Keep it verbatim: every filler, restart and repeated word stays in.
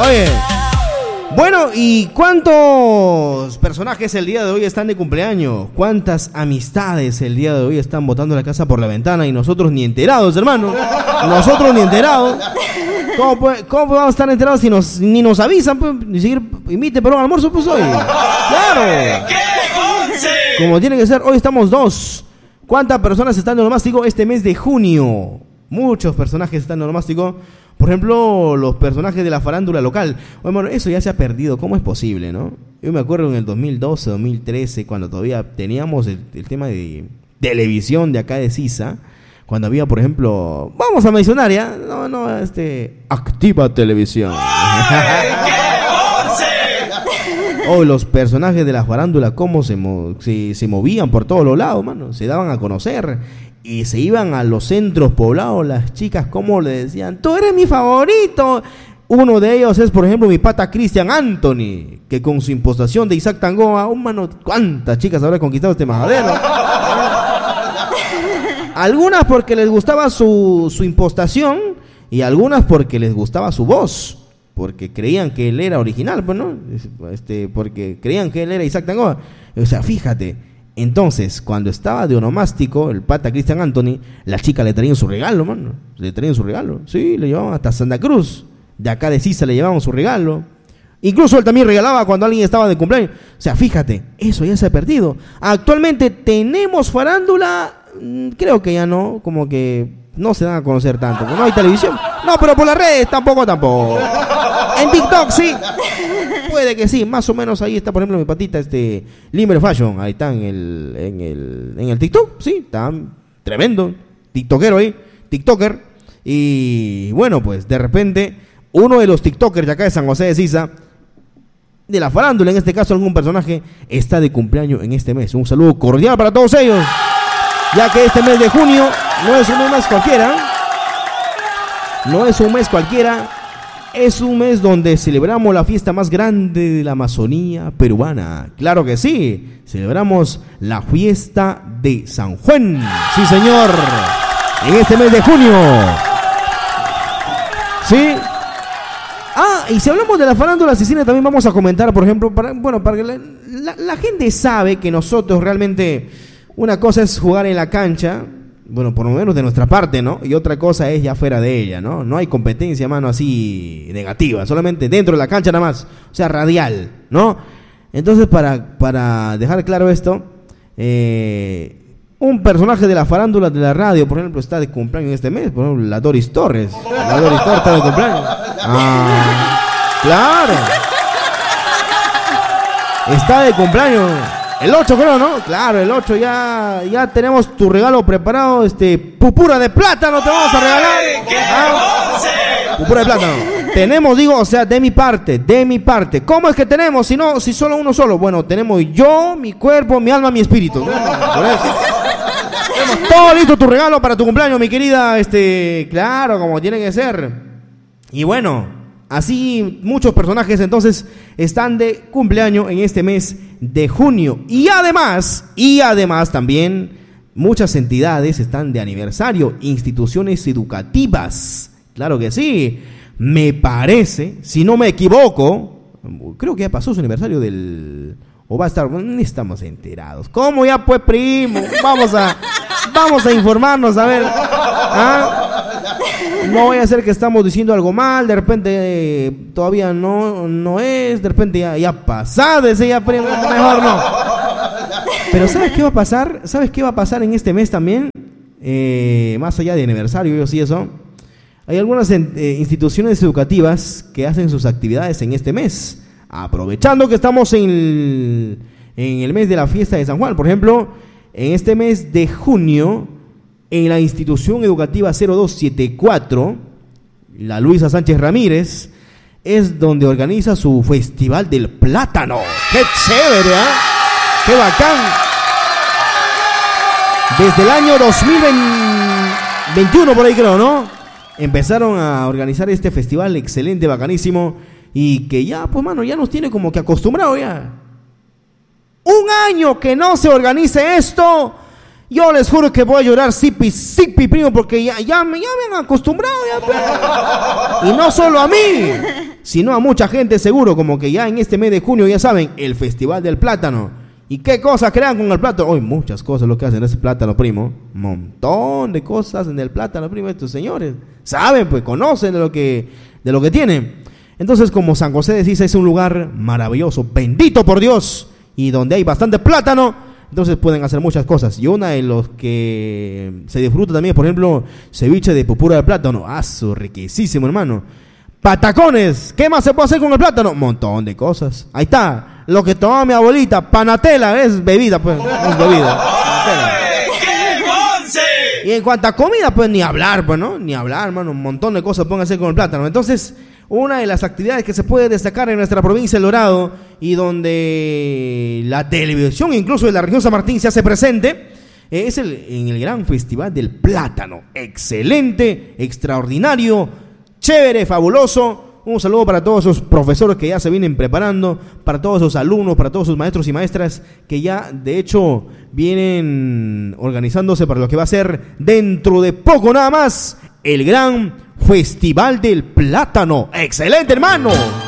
Oye, bueno, ¿y cuántos personajes el día de hoy están de cumpleaños? ¿Cuántas amistades el día de hoy están botando la casa por la ventana y nosotros ni enterados, hermano? Nosotros ni enterados. ¿Cómo, puede, ¿Cómo vamos a estar enterados si nos, ni nos avisan? Pues, ni seguir invite para un almuerzo, pues hoy. Claro. Como tiene que ser, hoy estamos dos. ¿Cuántas personas están de onomástico este mes de junio? Muchos personajes están de onomástico. Por ejemplo, los personajes de la farándula local. Bueno, eso ya se ha perdido. ¿Cómo es posible, no? Yo me acuerdo en el dos mil doce, dos mil trece, cuando todavía teníamos el, el tema de televisión de acá de Sisa. Cuando había, por ejemplo, vamos a mencionar ya, no, no, este, Activa Televisión. Oh, los personajes de la farándula, cómo se, mo- se, se movían por todos los lados, mano, se daban a conocer y se iban a los centros poblados, las chicas, cómo le decían, tú eres mi favorito. Uno de ellos es, por ejemplo, mi pata Cristian Anthony, que con su impostación de Isaac Tangoa, oh, mano, cuántas chicas habrá conquistado este majadero. Algunas porque les gustaba su, su impostación y algunas porque les gustaba su voz, porque creían que él era original, pues, ¿no? Este, porque creían que él era Isaac Tangoa. O sea, fíjate, entonces, cuando estaba de onomástico, el pata Cristian Anthony, la chica le traían su regalo, mano. Le traían su regalo. Sí, le llevaban hasta Santa Cruz. De acá de Sisa le llevaban su regalo. Incluso él también regalaba cuando alguien estaba de cumpleaños. O sea, fíjate, eso ya se ha perdido. Actualmente tenemos farándula, creo que ya no, como que no se dan a conocer tanto. No hay televisión. No, pero por las redes tampoco, tampoco. En TikTok sí. Puede que sí, más o menos ahí está, por ejemplo, mi patita, este, Limber Fashion. Ahí está en el, en el, en el TikTok, sí, está tremendo. TikTokero ahí, TikToker. Y bueno, pues de repente, uno de los TikTokers de acá de San José de Sisa, de la farándula, en este caso algún personaje, está de cumpleaños en este mes. Un saludo cordial para todos ellos, ya que este mes de junio no es un mes cualquiera, no es un mes cualquiera, es un mes donde celebramos la fiesta más grande de la Amazonía peruana. Claro que sí, celebramos la fiesta de San Juan, sí señor, en este mes de junio. Sí. Ah, y si hablamos de la farándula asesina, también vamos a comentar, por ejemplo, para, bueno, para que la, la, la gente sabe que nosotros realmente, una cosa es jugar en la cancha, bueno, por lo menos de nuestra parte, ¿no? Y otra cosa es ya fuera de ella, ¿no? No hay competencia, mano, así negativa, solamente dentro de la cancha nada más, o sea, radial, ¿no? Entonces, para, para dejar claro esto, eh... un personaje de la farándula de la radio, por ejemplo, está de cumpleaños este mes. Por ejemplo, la Doris Torres. La Doris Torres está de cumpleaños. Ah, claro. Está de cumpleaños. El ocho, creo, ¿no? Claro, el ocho ya, ya tenemos tu regalo preparado. Este, pupura de plátano te vamos a regalar. ¿Ah? Pupura de plátano. Tenemos, digo, o sea, de mi parte, de mi parte. ¿Cómo es que tenemos? Si no, si solo uno solo. Bueno, tenemos yo, mi cuerpo, mi alma, mi espíritu. Por eso. Tenemos todo listo, tu regalo para tu cumpleaños, mi querida, este, claro, como tiene que ser. Y bueno, así muchos personajes entonces están de cumpleaños en este mes de junio. Y además, y además también muchas entidades están de aniversario, instituciones educativas. Claro que sí. Me parece, si no me equivoco, creo que ya pasó su aniversario del... o va a estar, no estamos enterados. ¿Cómo ya pues, primo? Vamos a, vamos a informarnos, a ver. ¿Ah? No voy a hacer que estamos diciendo algo mal, de repente eh, todavía no, no es, de repente ya, ya pasado ese ya, primo, mejor no. Pero ¿sabes qué va a pasar? ¿Sabes qué va a pasar en este mes también? Eh, más allá de aniversario, yo sí eso. Hay algunas eh, instituciones educativas que hacen sus actividades en este mes, aprovechando que estamos en el, en el mes de la fiesta de San Juan. Por ejemplo, en este mes de junio, en la institución educativa cero dos setenta y cuatro, la Luisa Sánchez Ramírez, es donde organiza su Festival del Plátano. ¡Qué chévere, ¿eh? ¡Qué bacán! Desde el año dos mil veintiuno, por ahí creo, ¿no? Empezaron a organizar este festival excelente, bacanísimo, y que ya, pues, mano, ya nos tiene como que acostumbrado ya. Un año que no se organice esto, yo les juro que voy a llorar sipi, sipi, primo, porque ya, ya, me, ya me han acostumbrado, ya, pues. Y no solo a mí, sino a mucha gente seguro, como que ya en este mes de junio, ya saben, el Festival del Plátano. ¿Y qué cosas crean con el plátano? Hoy muchas cosas lo que hacen ese plátano, primo. Montón de cosas en el plátano, primo. Estos señores saben, pues conocen de lo que, de lo que tienen. Entonces, como San José de Sisa es un lugar maravilloso, bendito por Dios, y donde hay bastante plátano, entonces pueden hacer muchas cosas. Y una de los que se disfruta también, por ejemplo, ceviche de pupura de plátano. ¡Ah, su riquísimo, hermano! Patacones. ¿Qué más se puede hacer con el plátano? Un montón de cosas. Ahí está. Lo que tomaba mi abuelita, panatela, es bebida, pues. Es bebida. Y en cuanto a comida, pues ni hablar, pues, ¿no? Ni hablar, hermano. Un montón de cosas pueden hacer con el plátano. Entonces, una de las actividades que se puede destacar en nuestra provincia del Dorado y donde la televisión, incluso de la región San Martín, se hace presente, es el, en el gran Festival del Plátano. Excelente, extraordinario, chévere, fabuloso. Un saludo para todos esos profesores que ya se vienen preparando, para todos esos alumnos, para todos sus maestros y maestras que ya de hecho vienen organizándose para lo que va a ser dentro de poco nada más el gran Festival del Plátano. ¡Excelente, hermano!